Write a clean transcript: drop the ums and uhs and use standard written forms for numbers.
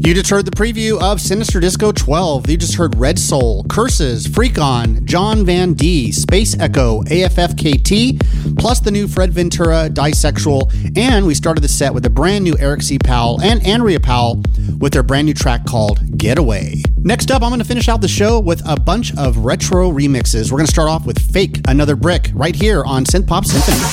You just heard the preview of Sinister Disco 12. You just heard Red Soul, Curses, Freak On, John Van D, Space Echo, AFFKT, plus the new Fred Ventura, Disexual, and we started the set with a brand new Eric C. Powell and Andrea Powell with their brand new track called Getaway. Next up, I'm going to finish out the show with a bunch of retro remixes. We're going to start off with Fake Another Brick right here on Synth Pop Symphony.